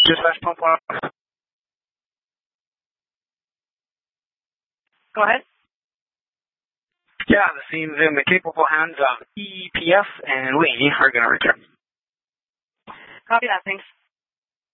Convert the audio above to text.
Dispatch pump one. Go ahead. Yeah, the scene's in the capable hands of EPF and we are going to return. Copy that, thanks.